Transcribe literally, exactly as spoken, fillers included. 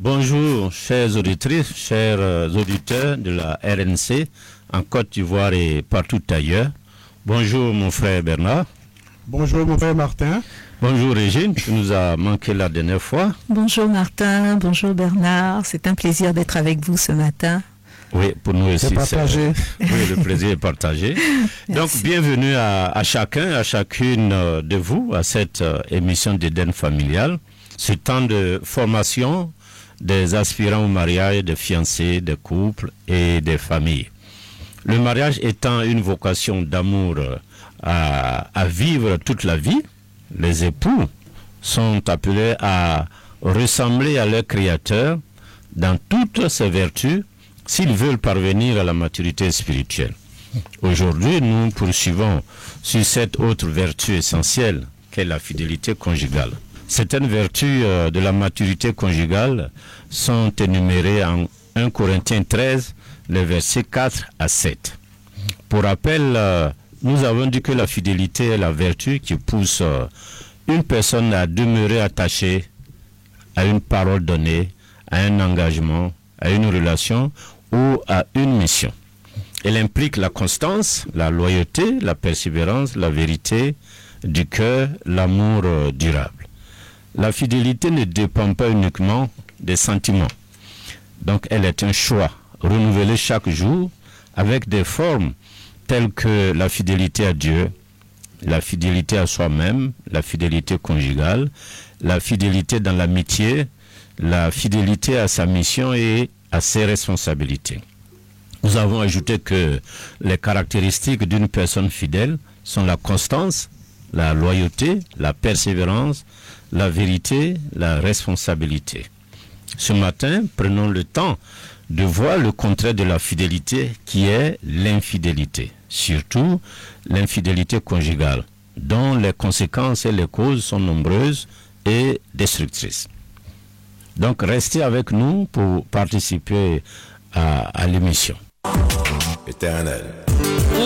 Bonjour, chères auditrices, chers auditeurs de la R N C en Côte d'Ivoire et partout ailleurs. Bonjour mon frère Bernard. Bonjour mon frère Martin. Bonjour Régine, tu nous as manqué la dernière fois. Bonjour Martin, bonjour Bernard, c'est un plaisir d'être avec vous ce matin. Oui, pour nous aussi, c'est partagé. Oui, le plaisir est partagé. Donc, bienvenue à, à chacun, à chacune de vous, à cette euh, émission d'Éden familial. Ce temps de formation des aspirants au mariage, des fiancés, des couples et des familles. Le mariage étant une vocation d'amour à, à vivre toute la vie, les époux sont appelés à ressembler à leur Créateur dans toutes ses vertus s'ils veulent parvenir à la maturité spirituelle. Aujourd'hui, nous poursuivons sur cette autre vertu essentielle qu'est la fidélité conjugale. Certaines vertus euh, de la maturité conjugale sont énumérées en un Corinthiens treize, les versets quatre à sept. Pour rappel, euh, nous avons dit que la fidélité est la vertu qui pousse euh, une personne à demeurer attachée à une parole donnée, à un engagement, à une relation ou à une mission. Elle implique la constance, la loyauté, la persévérance, la vérité du cœur, l'amour euh, durable. La fidélité ne dépend pas uniquement des sentiments. Donc elle est un choix renouvelé chaque jour avec des formes telles que la fidélité à Dieu, la fidélité à soi-même, la fidélité conjugale, la fidélité dans l'amitié, la fidélité à sa mission et à ses responsabilités. Nous avons ajouté que les caractéristiques d'une personne fidèle sont la constance, la loyauté, la persévérance, la vérité, la responsabilité. Ce matin, prenons le temps de voir le contraire de la fidélité qui est l'infidélité, surtout l'infidélité conjugale, dont les conséquences et les causes sont nombreuses et destructrices. Donc restez avec nous pour participer à, à l'émission. Éternel.